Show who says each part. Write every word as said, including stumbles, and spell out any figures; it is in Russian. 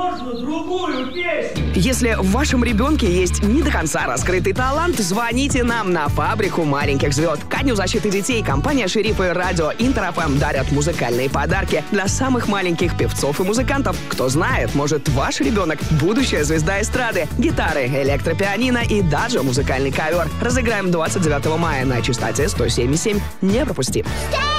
Speaker 1: можно другую песню?
Speaker 2: Если в вашем ребенке есть не до конца раскрытый талант, звоните нам на фабрику маленьких звезд. Ко Дню защиты детей компания «Шериф» и радио Интер эф эм дарят музыкальные подарки для самых маленьких певцов и музыкантов. Кто знает, может, ваш ребенок – будущая звезда эстрады. Гитары, электропианино и даже музыкальный ковер. Разыграем двадцать девятого мая на частоте сто семь и семь. Не пропусти.